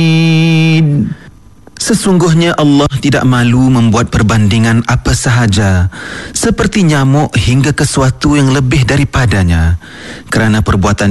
Sesungguhnya Allah tidak malu membuat perbandingan apa sahaja, seperti nyamuk hingga ke sesuatu yang lebih daripadanya, kerana perbuatan